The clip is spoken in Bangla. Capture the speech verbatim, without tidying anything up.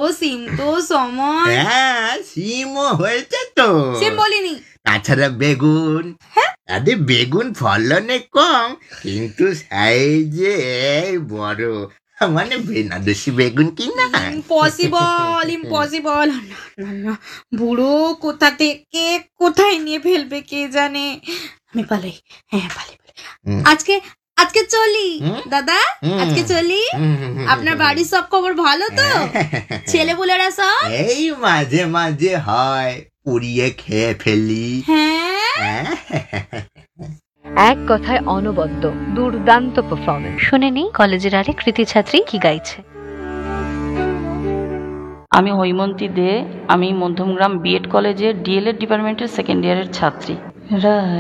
সিম তো সময়। হ্যাঁ, সিমও হয়েছে তো। সিম বলিনি। তাছাড়া বেগুন। আরে বেগুন ফলনে কম কিন্তু সাইজে বড়, মানে বেনারসি বেগুন কি না? Impossible impossible. না না না, বুড়ো কোথা থেকে কোথায় নিয়ে ফেলবে কে জানে। আমি পালাই, হ্যাঁ পালাই পালাই। আজকে আজকে চলি দাদা, আজকে চলি। আপনার বাড়ির সব খবর ভালো তো? ছেলেপুলেরা সব এই মাঝে মাঝে হয়, পুড়িয়ে খেয়ে ফেলি। হ্যাঁ, এক কথায় অনবদ্য, দুর্দান্ত পারফরমেন্স। শুনে নি কলেজের আরেক কৃতি ছাত্রী কি গাইছে। আমি হৈমন্তী দে, আমি মধ্যমগ্রাম বিএড কলেজের ডিএলএড ডিপার্টমেন্টের সেকেন্ড ইয়ারের ছাত্রী। রায়